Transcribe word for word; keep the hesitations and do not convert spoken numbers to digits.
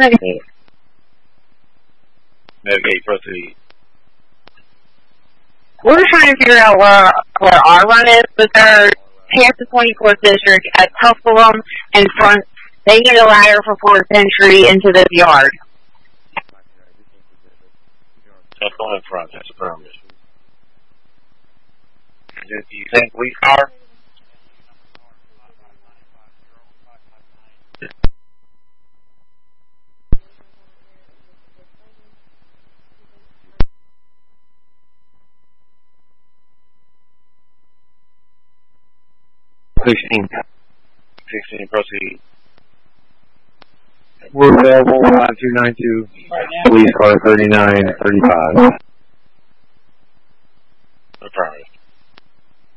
Medicaid. Medicaid, proceed. We're trying to figure out where, where our run is, but they're past the twenty-fourth district at Tusculum in front. They need a ladder for fourth entry into this yard. Tusculum in front, that's a permit. Do you think we are? Sixteen. Sixteen, proceed. We're available five two nine two. Police car thirty nine thirty five. Affirmative.